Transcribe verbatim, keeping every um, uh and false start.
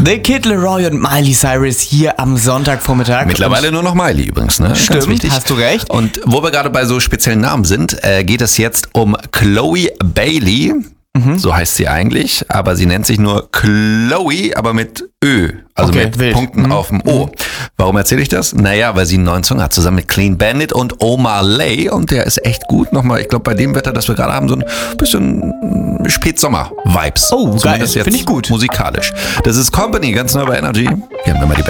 The Kid Laroi und Miley Cyrus hier am Sonntagvormittag. Mittlerweile und nur noch Miley übrigens, ne? Stimmt, Ganz wichtig. hast du recht. Und wo wir gerade bei so speziellen Namen sind, äh, geht es jetzt um Chloe Bailey. Mhm. So heißt sie eigentlich, aber sie nennt sich nur Chloe, aber mit Ö, also okay, mit wild. Punkten mhm. auf dem O. Warum erzähle ich das? Naja, weil sie einen neuen Song hat, zusammen mit Clean Bandit und Omar Lay, und der ist echt gut. Nochmal, ich glaube, bei dem Wetter, das wir gerade haben, so ein bisschen Spätsommer-Vibes. Oh, geil, finde ich gut. Musikalisch. Das ist Company, ganz neu bei Energy. Wir haben immer die besten